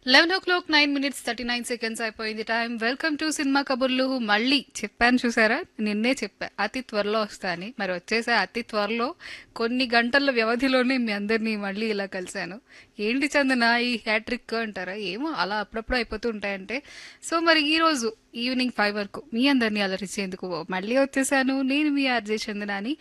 11:09:39 అయిపోయింది time. Welcome to cinema కబుర్లు. మళ్ళీ చెప్పాను చూసారా, నిన్నే చెప్పా అతి త్వరలో వస్తా అని. మరి వచ్చేసా అతి త్వరలో. కొన్ని గంటల వ్యవధిలోనే మీ అందరినీ మళ్ళీ ఇలా కలిశాను. ఏంటి చందన ఈ హ్యాట్రిక్ అంటారా? ఏమో అలా అప్పుడప్పుడు అయిపోతూ ఉంటాయంటే. సో మరి ఈ రోజు ఈవినింగ్ 5 వరకు మీ అందరినీ అలరించేందుకు మళ్ళీ వచ్చేసాను. నేను మీ ఆర్జే చందనాని.